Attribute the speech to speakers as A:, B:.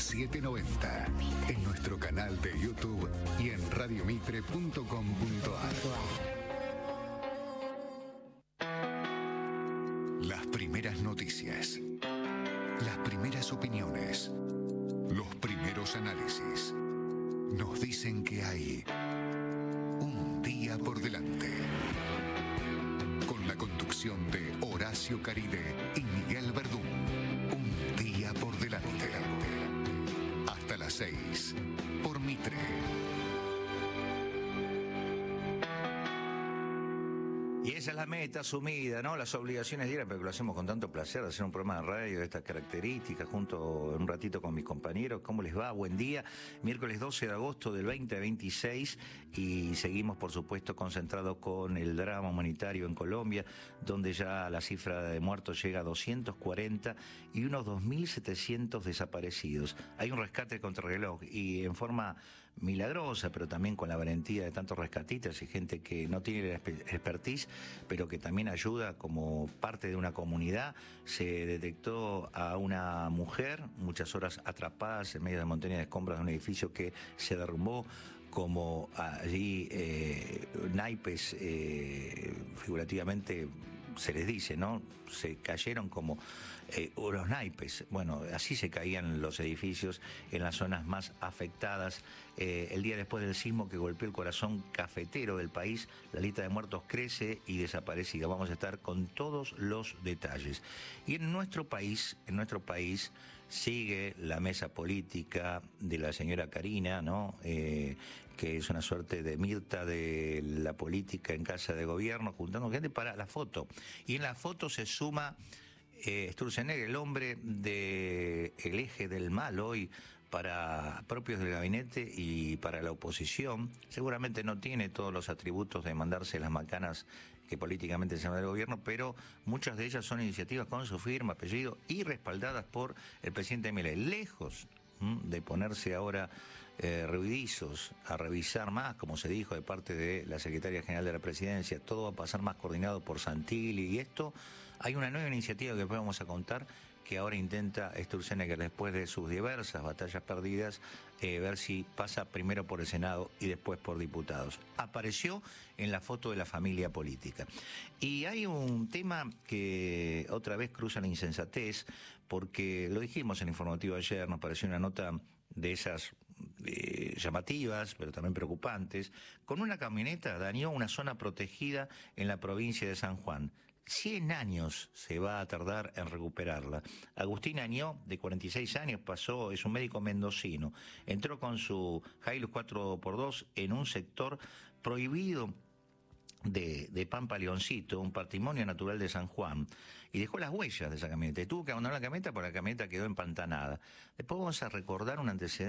A: 790. En nuestro canal de YouTube y en radiomitre.com.ar. Las primeras noticias, las primeras opiniones, los primeros análisis nos dicen que hay un día por delante. Con la conducción de Horacio Caride y Miguel Verdún. Un día por delante. Hasta las 6 por Mitre.
B: Y esa es la meta asumida, ¿no? Las obligaciones diarias, pero que lo hacemos con tanto placer, de hacer un programa de radio de estas características, junto un ratito con mis compañeros. ¿Cómo les va? Buen día. Miércoles 12 de agosto del 2026 y seguimos, por supuesto, concentrados con el drama humanitario en Colombia, donde ya la cifra de muertos llega a 240 y unos 2.700 desaparecidos. Hay un rescate contrarreloj y en forma milagrosa, pero también con la valentía de tantos rescatistas y gente que no tiene la expertise, pero que también ayuda como parte de una comunidad. Se detectó a una mujer muchas horas atrapadas en medio de montaña de escombros de un edificio que se derrumbó, como allí naipes, figurativamente se les dice, ¿no? Se cayeron como unos naipes. Bueno, así se caían los edificios en las zonas más afectadas. El día después del sismo que golpeó el corazón cafetero del país, la lista de muertos crece y desaparecida. Vamos a estar con todos los detalles. Y en nuestro país sigue la mesa política de la señora Karina, ¿no? Que es una suerte de Mirta de la política en casa de gobierno, juntando gente para la foto. Y en la foto se suma Sturzenegger, el hombre del eje del mal hoy para propios del gabinete y para la oposición. Seguramente no tiene todos los atributos de mandarse las macanas que políticamente se llama del gobierno, pero muchas de ellas son iniciativas con su firma, apellido y respaldadas por el presidente Milei. Lejos de ponerse ahora ruidizos a revisar más, como se dijo de parte de la secretaria general de la presidencia, todo va a pasar más coordinado por Santilli, y esto, hay una nueva iniciativa que después vamos a contar, que ahora intenta Sturzenegger, después de sus diversas batallas perdidas, ver si pasa primero por el Senado y después por diputados. Apareció en la foto de la familia política. Y hay un tema que otra vez cruza la insensatez, porque lo dijimos en el informativo ayer, nos pareció una nota de esas llamativas, pero también preocupantes. Con una camioneta dañó una zona protegida en la provincia de San Juan. 100 años se va a tardar en recuperarla. Agustín Añó, de 46 años, es un médico mendocino. Entró con su Hilux 4x2 en un sector prohibido de Pampa Leoncito, un patrimonio natural de San Juan, y dejó las huellas de esa camioneta. Y tuvo que abandonar la camioneta porque la camioneta quedó empantanada. Después vamos a recordar un antecedente